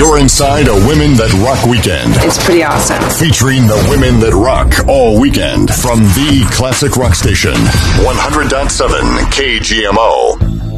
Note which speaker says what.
Speaker 1: You're inside a Women That Rock weekend.
Speaker 2: It's pretty awesome.
Speaker 1: Featuring the women that rock all weekend from the classic rock station, 100.7 KGMO.